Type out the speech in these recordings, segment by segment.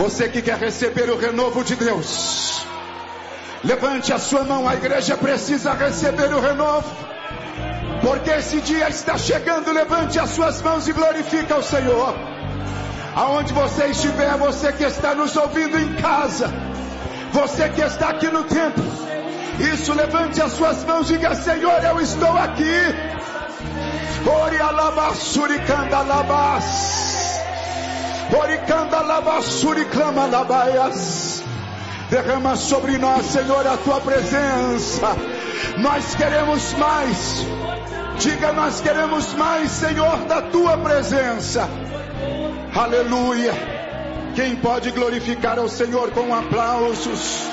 Você que quer receber o renovo de Deus, levante a sua mão. A igreja precisa receber o renovo, porque esse dia está chegando. Levante as suas mãos e glorifica o Senhor. Aonde você estiver, você que está nos ouvindo em casa, você que está aqui no templo, isso, levante as suas mãos e diga: Senhor, eu estou aqui. Ori alabassuri candalabas, ori candalabassuri clamalabaias. Derrama sobre nós, Senhor, a tua presença. Nós queremos mais. Diga: nós queremos mais, Senhor, da tua presença. Aleluia. Quem pode glorificar ao Senhor com aplausos?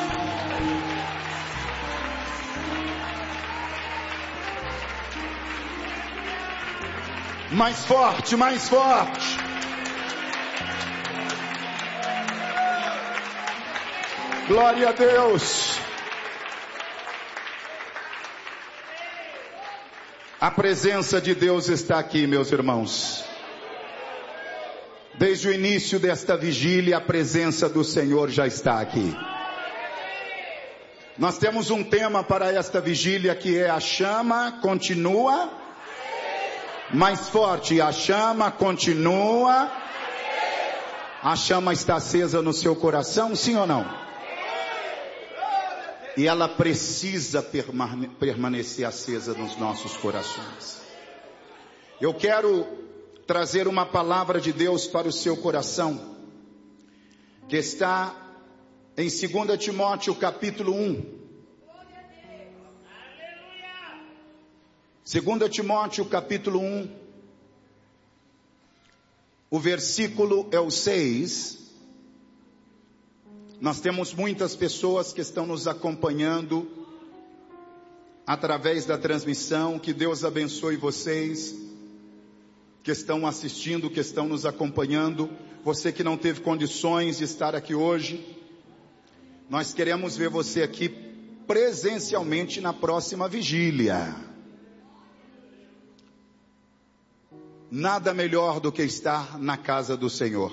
Mais forte, mais forte. Glória a Deus. A presença de Deus está aqui, meus irmãos. Desde o início desta vigília, a presença do Senhor já está aqui. Nós temos um tema para esta vigília, que é: a chama continua. Mais forte: a chama continua. A chama está acesa no seu coração, sim ou não? E ela precisa permanecer acesa nos nossos corações. Eu quero trazer uma palavra de Deus para o seu coração, que está em 2 Timóteo capítulo 1. 2 Timóteo capítulo 1, o versículo é o 6. Nós temos muitas pessoas que estão nos acompanhando através da transmissão. Que Deus abençoe vocês que estão assistindo, que estão nos acompanhando. Você que não teve condições de estar aqui hoje, nós queremos ver você aqui presencialmente na próxima vigília. Nada melhor do que estar na casa do Senhor.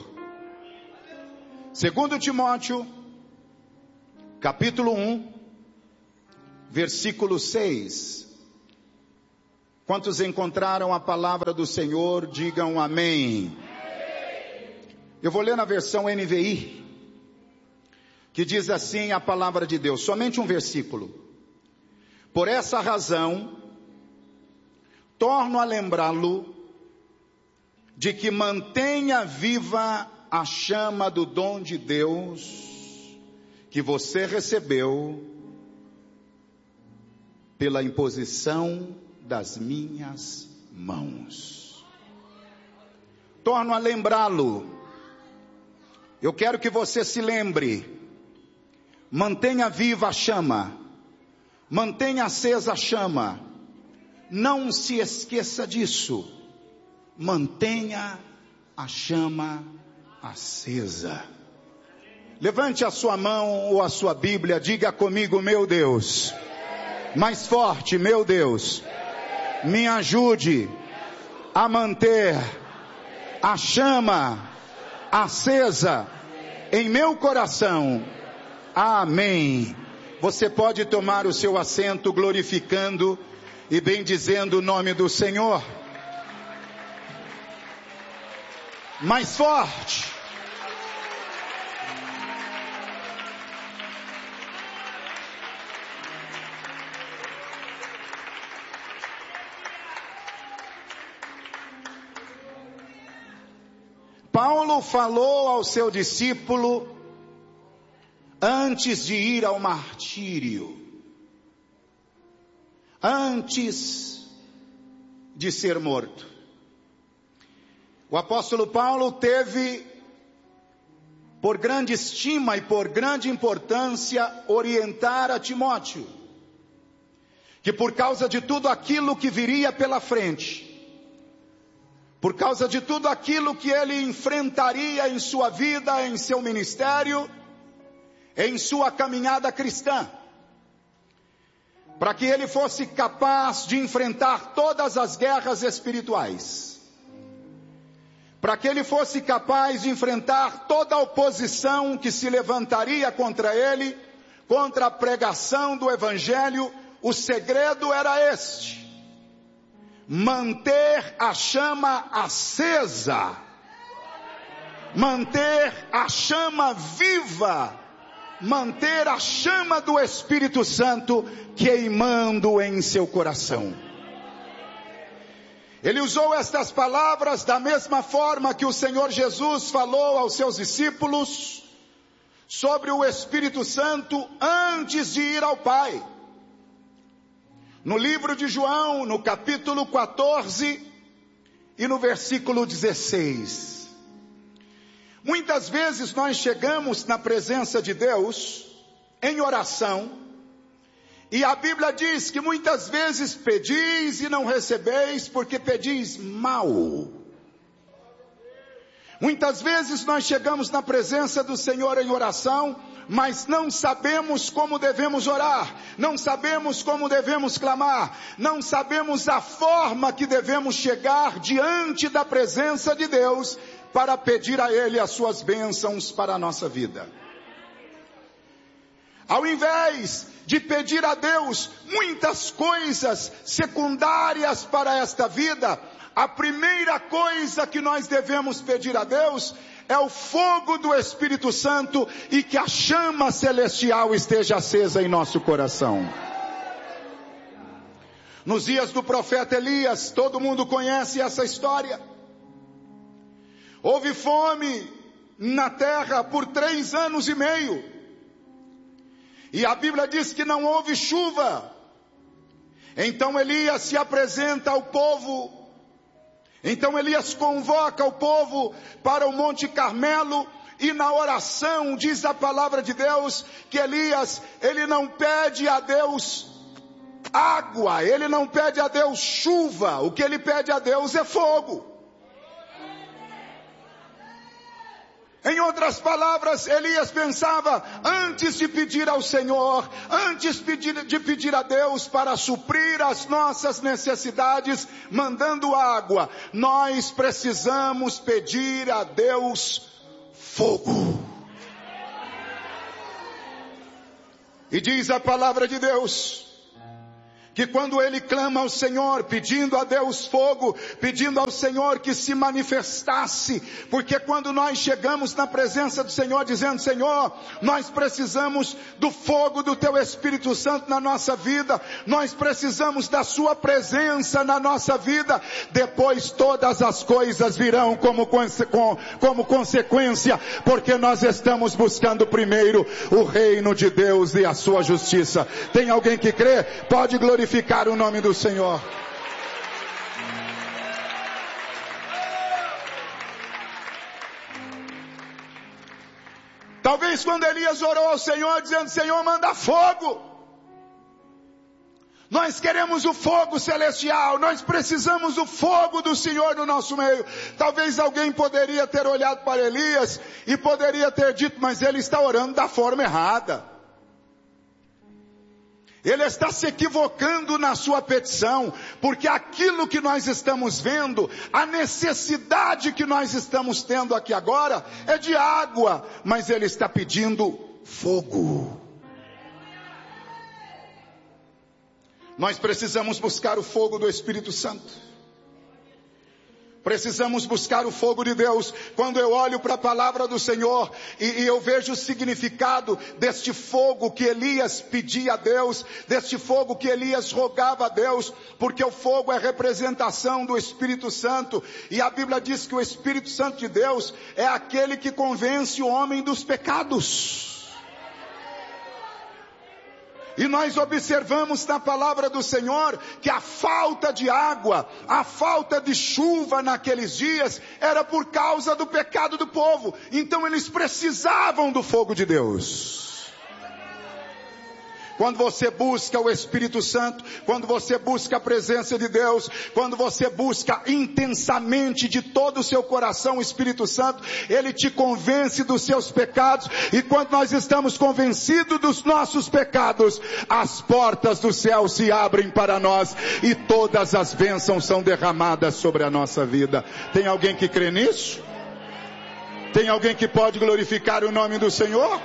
2 Timóteo, capítulo 1, versículo 6. Quantos encontraram a palavra do Senhor, digam amém. Eu vou ler na versão NVI, que diz assim a palavra de Deus, somente um versículo. Por essa razão, torno a lembrá-lo de que mantenha viva a chama do dom de Deus que você recebeu pela imposição das minhas mãos. Torno a lembrá-lo. Eu quero que você se lembre. Mantenha viva a chama. Mantenha acesa a chama. Não se esqueça disso. Mantenha a chama acesa. Levante a sua mão ou a sua Bíblia, diga comigo: meu Deus. Mais forte: meu Deus, me ajude a manter a chama acesa em meu coração. Amém. Você pode tomar o seu assento, glorificando e bendizendo o nome do Senhor. Mais forte. Paulo falou ao seu discípulo antes de ir ao martírio, antes de ser morto. O apóstolo Paulo teve por grande estima e por grande importância orientar a Timóteo que por causa de tudo aquilo que viria pela frente, por causa de tudo aquilo que ele enfrentaria em sua vida, em seu ministério, em sua caminhada cristã, para que ele fosse capaz de enfrentar todas as guerras espirituais, para que ele fosse capaz de enfrentar toda a oposição que se levantaria contra ele, contra a pregação do Evangelho, o segredo era este: manter a chama acesa, manter a chama viva, manter a chama do Espírito Santo queimando em seu coração. Ele usou estas palavras da mesma forma que o Senhor Jesus falou aos seus discípulos sobre o Espírito Santo antes de ir ao Pai. No livro de João, no capítulo 14 e no versículo 16. Muitas vezes nós chegamos na presença de Deus em oração, e a Bíblia diz que muitas vezes pedis e não recebeis porque pedis mal. Muitas vezes nós chegamos na presença do Senhor em oração, mas não sabemos como devemos orar, não sabemos como devemos clamar, não sabemos a forma que devemos chegar diante da presença de Deus para pedir a Ele as suas bênçãos para a nossa vida. Ao invés de pedir a Deus muitas coisas secundárias para esta vida, a primeira coisa que nós devemos pedir a Deus é o fogo do Espírito Santo e que a chama celestial esteja acesa em nosso coração. Nos dias do profeta Elias, todo mundo conhece essa história. Houve fome na terra por 3 anos e meio. E a Bíblia diz que não houve chuva. Então Elias se apresenta ao povo. Então Elias convoca o povo para o Monte Carmelo. E na oração diz a palavra de Deus que Elias, ele não pede a Deus água. Ele não pede a Deus chuva. O que ele pede a Deus é fogo. Em outras palavras, Elias pensava, antes de pedir ao Senhor, antes de pedir a Deus para suprir as nossas necessidades, mandando água, nós precisamos pedir a Deus fogo. E diz a palavra de Deus, que quando ele clama ao Senhor, pedindo a Deus fogo, pedindo ao Senhor que se manifestasse, porque quando nós chegamos na presença do Senhor, dizendo, Senhor, nós precisamos do fogo do Teu Espírito Santo na nossa vida, nós precisamos da Sua presença na nossa vida, depois todas as coisas virão como consequência, porque nós estamos buscando primeiro o reino de Deus e a Sua justiça. Tem alguém que crê? Pode glorificar o nome do Senhor. Talvez quando Elias orou ao Senhor, dizendo, Senhor, manda fogo. Nós queremos o fogo celestial, nós precisamos do fogo do Senhor no nosso meio. Talvez alguém poderia ter olhado para Elias e poderia ter dito, mas ele está orando da forma errada. Ele está se equivocando na sua petição, porque aquilo que nós estamos vendo, a necessidade que nós estamos tendo aqui agora, é de água, mas ele está pedindo fogo. Nós precisamos buscar o fogo do Espírito Santo. Precisamos buscar o fogo de Deus. Quando eu olho para a palavra do Senhor e eu vejo o significado deste fogo que Elias pedia a Deus, deste fogo que Elias rogava a Deus, porque o fogo é representação do Espírito Santo, e a Bíblia diz que o Espírito Santo de Deus é aquele que convence o homem dos pecados. E nós observamos na palavra do Senhor que a falta de água, a falta de chuva naqueles dias era por causa do pecado do povo. Então eles precisavam do fogo de Deus. Quando você busca o Espírito Santo, quando você busca a presença de Deus, quando você busca intensamente de todo o seu coração o Espírito Santo, Ele te convence dos seus pecados, e quando nós estamos convencidos dos nossos pecados, as portas do céu se abrem para nós, e todas as bênçãos são derramadas sobre a nossa vida. Tem alguém que crê nisso? Tem alguém que pode glorificar o nome do Senhor?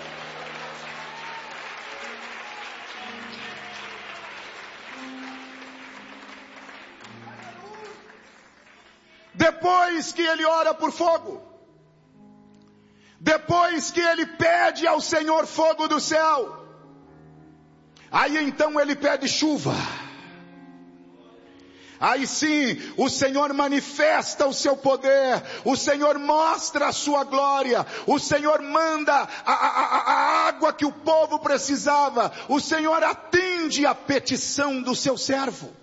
Depois que ele ora por fogo, depois que ele pede ao Senhor fogo do céu, aí então ele pede chuva. Aí sim, o Senhor manifesta o seu poder, o Senhor mostra a sua glória, o Senhor manda a água que o povo precisava, o Senhor atende a petição do seu servo.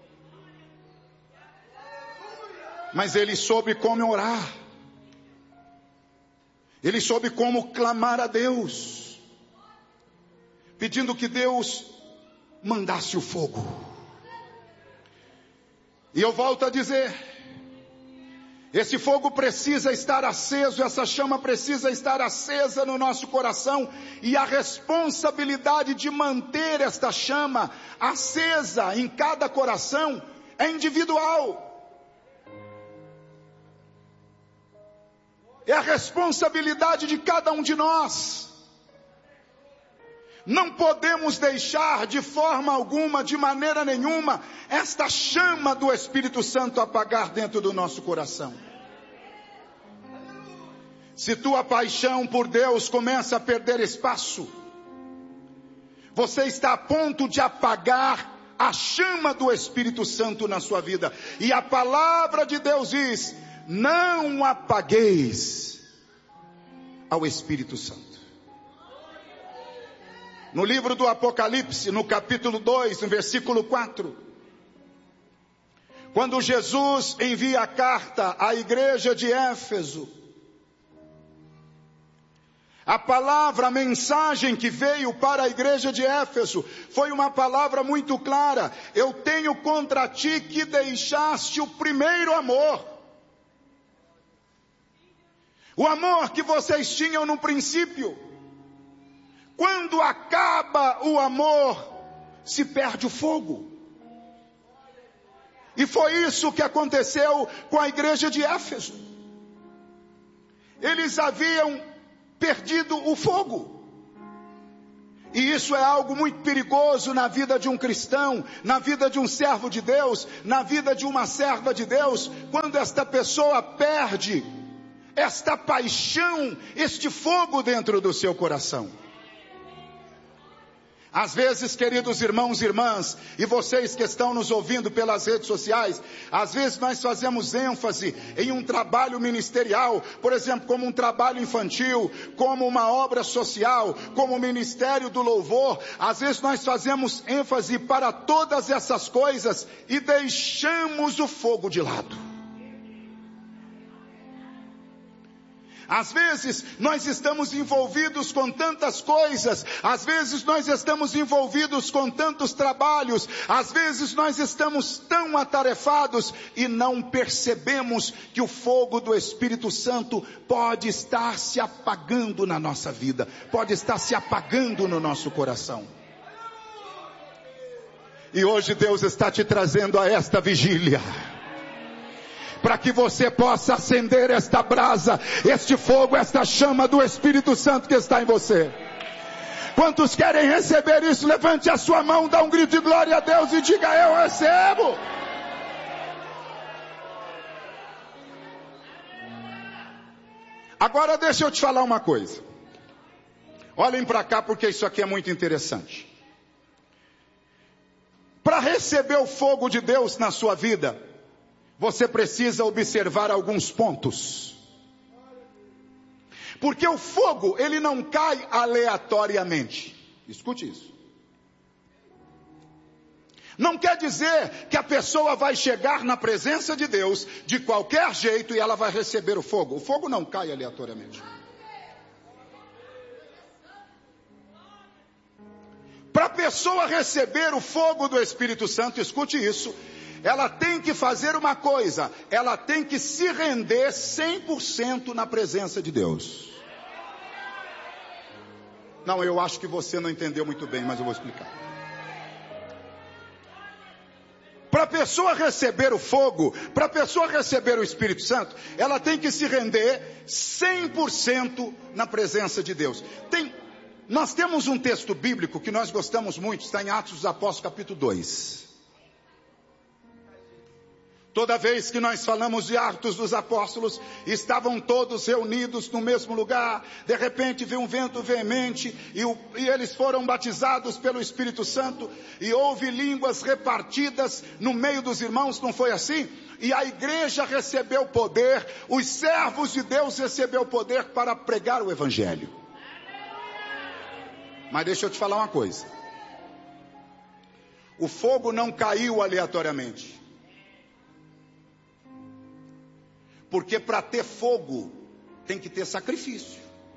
Mas ele soube como orar, ele soube como clamar a Deus, pedindo que Deus mandasse o fogo. E eu volto a dizer, esse fogo precisa estar aceso, essa chama precisa estar acesa no nosso coração, e a responsabilidade de manter esta chama acesa em cada coração é individual. É a responsabilidade de cada um de nós. Não podemos deixar de forma alguma, de maneira nenhuma, esta chama do Espírito Santo apagar dentro do nosso coração. Se tua paixão por Deus começa a perder espaço, você está a ponto de apagar a chama do Espírito Santo na sua vida. E a palavra de Deus diz: não apagueis ao Espírito Santo. No livro do Apocalipse, no capítulo 2, no versículo 4, quando Jesus envia a carta à igreja de Éfeso, a palavra, a mensagem que veio para a igreja de Éfeso, foi uma palavra muito clara: eu tenho contra ti que deixaste o primeiro amor. O amor que vocês tinham no princípio. Quando acaba o amor, se perde o fogo. E foi isso que aconteceu com a igreja de Éfeso. Eles haviam perdido o fogo. E isso é algo muito perigoso na vida de um cristão, na vida de um servo de Deus, na vida de uma serva de Deus, quando esta pessoa perde esta paixão, este fogo dentro do seu coração. Às vezes, queridos irmãos e irmãs, e vocês que estão nos ouvindo pelas redes sociais, às vezes nós fazemos ênfase em um trabalho ministerial, por exemplo, como um trabalho infantil, como uma obra social, como o ministério do louvor. Às vezes nós fazemos ênfase para todas essas coisas e deixamos o fogo de lado. Às vezes nós estamos envolvidos com tantas coisas, às vezes nós estamos envolvidos com tantos trabalhos, às vezes nós estamos tão atarefados e não percebemos que o fogo do Espírito Santo pode estar se apagando na nossa vida, pode estar se apagando no nosso coração. E hoje Deus está te trazendo a esta vigília, para que você possa acender esta brasa, este fogo, esta chama do Espírito Santo que está em você. Quantos querem receber isso? Levante a sua mão, dá um grito de glória a Deus e diga: eu recebo. Agora deixa eu te falar uma coisa. Olhem para cá, porque isso aqui é muito interessante. Para receber o fogo de Deus na sua vida, você precisa observar alguns pontos. Porque o fogo, ele não cai aleatoriamente. Escute isso. Não quer dizer que a pessoa vai chegar na presença de Deus de qualquer jeito e ela vai receber o fogo. O fogo não cai aleatoriamente. Para a pessoa receber o fogo do Espírito Santo, escute isso, ela tem que fazer uma coisa, ela tem que se render 100% na presença de Deus. Não, eu acho que você não entendeu muito bem, mas eu vou explicar. Para a pessoa receber o fogo, para a pessoa receber o Espírito Santo, ela tem que se render 100% na presença de Deus. Nós temos um texto bíblico que nós gostamos muito, está em Atos dos Apóstolos capítulo 2. Toda vez que nós falamos de Atos dos Apóstolos, estavam todos reunidos no mesmo lugar. De repente veio um vento veemente e eles foram batizados pelo Espírito Santo. E houve línguas repartidas no meio dos irmãos, não foi assim? E a igreja recebeu poder, os servos de Deus receberam poder para pregar o Evangelho. Mas deixa eu te falar uma coisa. O fogo não caiu aleatoriamente. Porque para ter fogo, tem que ter sacrifício.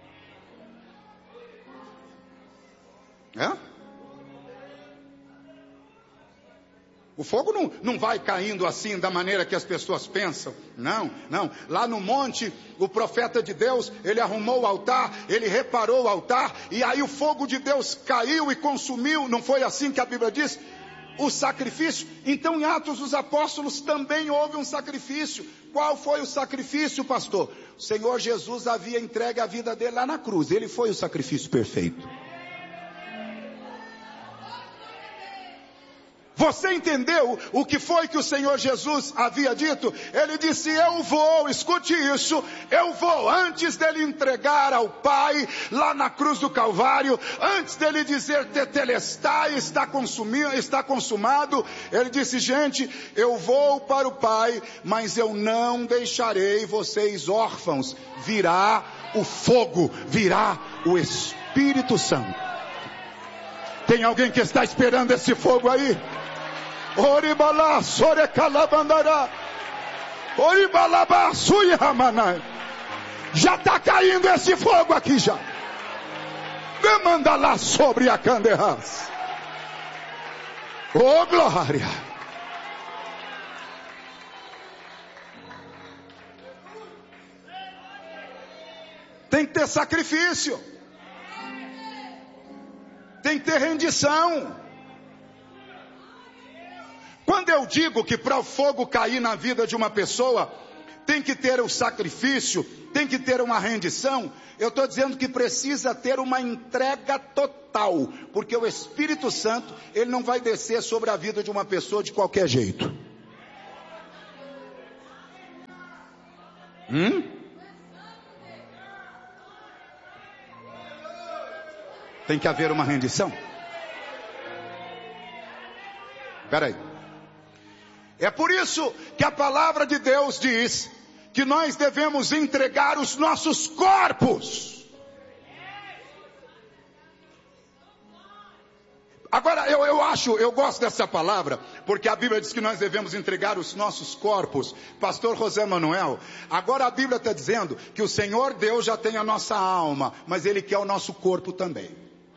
O fogo não vai caindo assim, da maneira que as pessoas pensam. Não. Lá no monte, o profeta de Deus, ele arrumou o altar, ele reparou o altar, e aí o fogo de Deus caiu e consumiu. Não foi assim que a Bíblia diz? O sacrifício. Então em Atos dos Apóstolos também houve um sacrifício. Qual foi o sacrifício, pastor? O Senhor Jesus havia entregue a vida dele lá na cruz. Ele foi o sacrifício perfeito. Você entendeu o que foi que o Senhor Jesus havia dito? Ele disse, eu vou, escute isso, eu vou, antes dele entregar ao Pai, lá na cruz do Calvário, antes dele dizer, tetelestai, está consumado, ele disse, gente, eu vou para o Pai, mas eu não deixarei vocês órfãos, virá o fogo, virá o Espírito Santo. Tem alguém que está esperando esse fogo aí? Oribalá, sorecalabandara. Oribalabá, suihamanai. Já está caindo esse fogo aqui já. Demanda lá sobre a canderras. Oh glória. Tem que ter sacrifício. Tem que ter rendição. Quando eu digo que para o fogo cair na vida de uma pessoa, tem que ter o sacrifício, tem que ter uma rendição, eu estou dizendo que precisa ter uma entrega total, porque o Espírito Santo, ele não vai descer sobre a vida de uma pessoa de qualquer jeito. Tem que haver uma rendição. Espera aí. É por isso que a palavra de Deus diz que nós devemos entregar os nossos corpos. Agora, eu gosto dessa palavra, porque a Bíblia diz que nós devemos entregar os nossos corpos. Pastor José Manuel, agora a Bíblia está dizendo que o Senhor Deus já tem a nossa alma, mas Ele quer o nosso corpo também.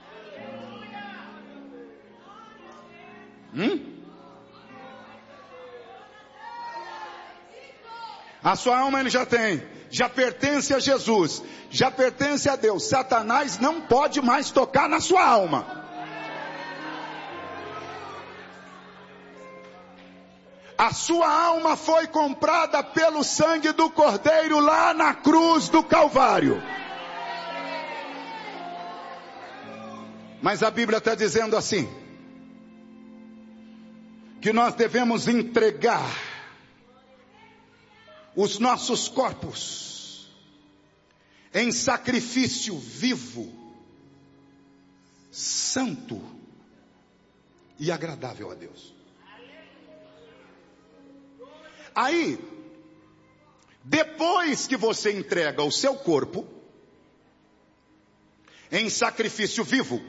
A sua alma ele já tem, já pertence a Jesus, já pertence a Deus. Satanás não pode mais tocar na sua alma. A sua alma foi comprada pelo sangue do Cordeiro lá na cruz do Calvário. Mas a Bíblia está dizendo assim, que nós devemos entregar os nossos corpos em sacrifício vivo, santo e agradável a Deus. Aí, depois que você entrega o seu corpo em sacrifício vivo,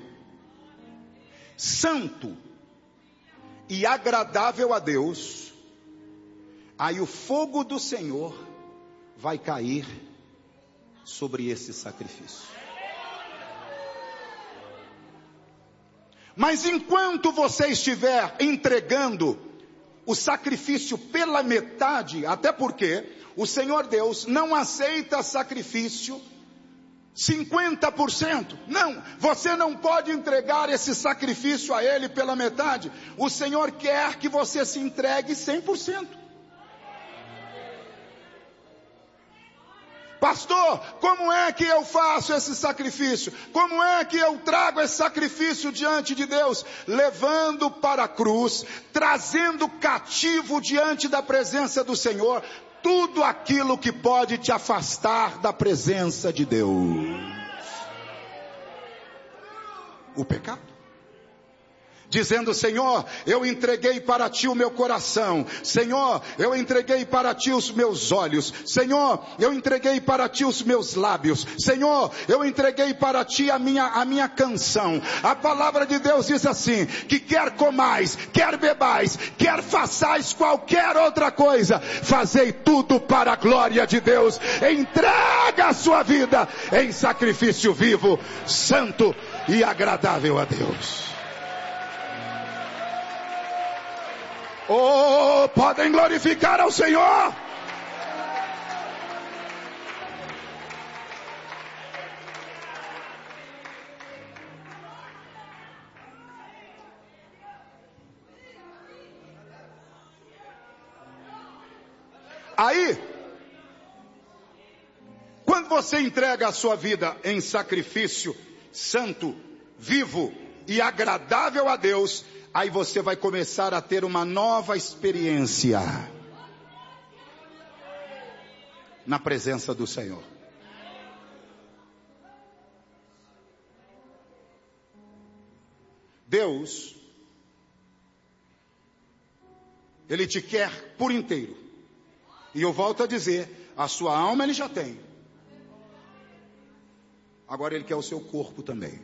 santo e agradável a Deus, aí o fogo do Senhor vai cair sobre esse sacrifício. Mas enquanto você estiver entregando o sacrifício pela metade, até porque o Senhor Deus não aceita sacrifício 50%. Não, você não pode entregar esse sacrifício a Ele pela metade. O Senhor quer que você se entregue 100%. Pastor, como é que eu faço esse sacrifício? Como é que eu trago esse sacrifício diante de Deus? Levando para a cruz, trazendo cativo diante da presença do Senhor, tudo aquilo que pode te afastar da presença de Deus. O pecado. Dizendo: Senhor, eu entreguei para Ti o meu coração. Senhor, eu entreguei para Ti os meus olhos. Senhor, eu entreguei para Ti os meus lábios. Senhor, eu entreguei para Ti a minha canção. A palavra de Deus diz assim, que quer comais, quer bebais, quer façais qualquer outra coisa, fazei tudo para a glória de Deus. Entrega a sua vida em sacrifício vivo, santo e agradável a Deus. Oh, podem glorificar ao Senhor. Aí, quando você entrega a sua vida em sacrifício santo, vivo e agradável a Deus, aí você vai começar a ter uma nova experiência na presença do Senhor. Deus, Ele te quer por inteiro. E eu volto a dizer, a sua alma Ele já tem. Agora Ele quer o seu corpo também.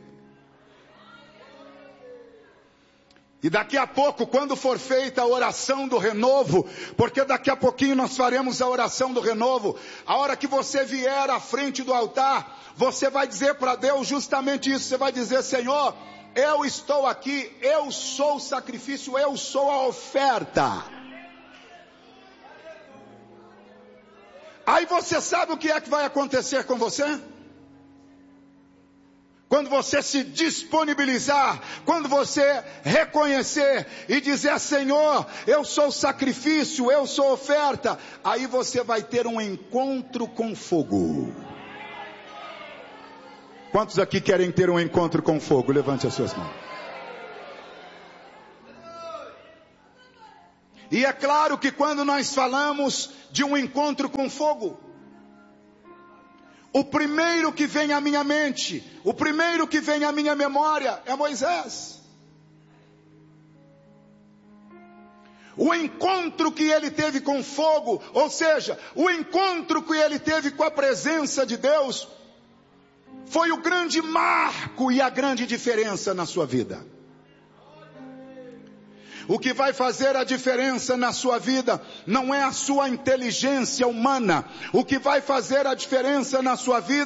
E daqui a pouco, quando for feita a oração do renovo, porque daqui a pouquinho nós faremos a oração do renovo, a hora que você vier à frente do altar, você vai dizer para Deus justamente isso, você vai dizer: Senhor, eu estou aqui, eu sou o sacrifício, eu sou a oferta. Aí você sabe o que é que vai acontecer com você? Quando você se disponibilizar, quando você reconhecer e dizer: Senhor, eu sou sacrifício, eu sou oferta, aí você vai ter um encontro com fogo. Quantos aqui querem ter um encontro com fogo? Levante as suas mãos. E é claro que quando nós falamos de um encontro com fogo, o primeiro que vem à minha mente, o primeiro que vem à minha memória é Moisés. O encontro que ele teve com fogo, ou seja, o encontro que ele teve com a presença de Deus, foi o grande marco e a grande diferença na sua vida. O que vai fazer a diferença na sua vida não é a sua inteligência humana. O que vai fazer a diferença na sua vida